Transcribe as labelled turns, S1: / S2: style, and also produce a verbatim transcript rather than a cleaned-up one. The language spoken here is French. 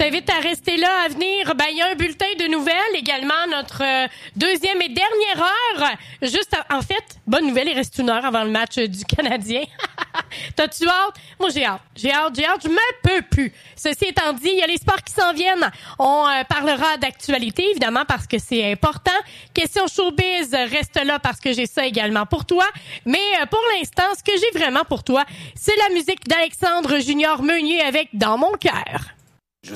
S1: t'invite à rester là, à venir. Ben, il y a un bulletin de nouvelles, également notre euh, deuxième et dernière heure. Juste, à, en fait, bonne nouvelle, il reste une heure avant le match euh, du Canadien. T'as-tu hâte? Moi, j'ai hâte. J'ai hâte, j'ai hâte. Je me peux plus. Ceci étant dit, il y a les sports qui s'en viennent. On euh, parlera d'actualité, évidemment, parce que c'est important. Question showbiz, reste là parce que j'ai ça également pour toi. Mais euh, pour l'instant, ce que j'ai vraiment pour toi, c'est la musique d'Alexandre Junior Meunier avec Dans mon cœur.